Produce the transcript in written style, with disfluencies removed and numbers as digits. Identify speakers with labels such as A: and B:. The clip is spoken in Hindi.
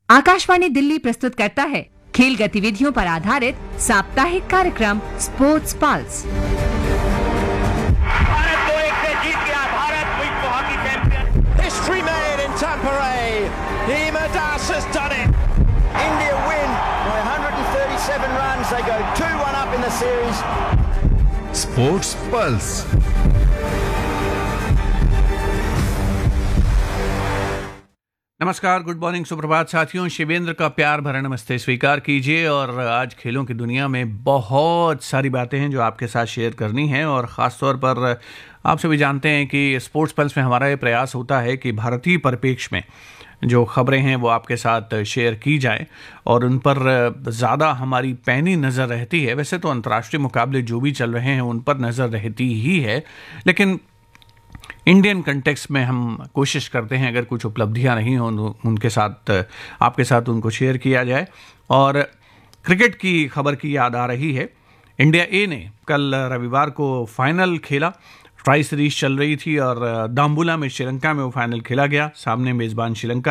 A: आकाशवाणी दिल्ली प्रस्तुत करता है खेल गतिविधियों पर आधारित साप्ताहिक कार्यक्रम स्पोर्ट्स पल्स।
B: भारत 2-1 से जीत गया। भारत विश्व hockey champion.
C: History made in Tampere. Himadas has done it.
D: India win by 137 runs. They go 2-1 up in the series.
E: Sports pulse. नमस्कार, गुड मॉर्निंग, सुप्रभात साथियों। शिवेंद्र का प्यार भरा नमस्ते स्वीकार कीजिए। और आज खेलों की दुनिया में बहुत सारी बातें हैं जो आपके साथ शेयर करनी है, और ख़ास तौर पर आप सभी जानते हैं कि स्पोर्ट्स पल्स में हमारा ये प्रयास होता है कि भारतीय परिप्रेक्ष्य में जो खबरें हैं वो आपके साथ शेयर की जाए और उन पर ज़्यादा हमारी पैनी नज़र रहती है। वैसे तो अंतर्राष्ट्रीय मुकाबले जो भी चल रहे हैं उन पर नज़र रहती ही है, लेकिन इंडियन कंटेक्स्ट में हम कोशिश करते हैं अगर कुछ उपलब्धियां नहीं हों उनके साथ, आपके साथ उनको शेयर किया जाए। और क्रिकेट की खबर की याद आ रही है। इंडिया ए ने कल रविवार को फाइनल खेला। ट्राई सीरीज चल रही थी और दाम्बुला में श्रीलंका में वो फाइनल खेला गया। सामने मेज़बान श्रीलंका